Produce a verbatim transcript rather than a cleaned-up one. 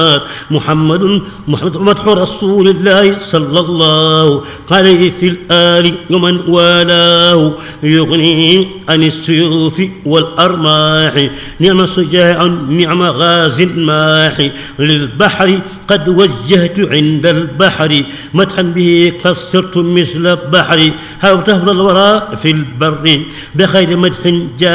محمد محمد مدح رسول الله صلى الله عليه في الآل ومن والاه يغني عن السيوف والأرماح نعم شجاع نعم غاز ماح للبحر قد وجهت عند البحر مدحا به كسرت مثل البحر هاو تفضل الوراء في البر بخير مدح جاء